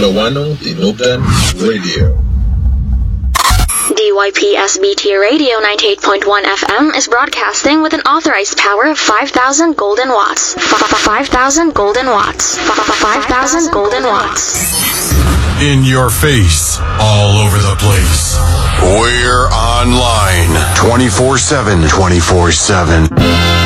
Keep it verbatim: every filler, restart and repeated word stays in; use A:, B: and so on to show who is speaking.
A: Lawano Tinubdan Radio.
B: D Y P S B T Radio ninety-eight point one F M is broadcasting with an authorized power of five thousand golden watts. five thousand golden watts. five thousand golden watts.
C: In your face, all over the place. We're online twenty-four seven. twenty-four seven.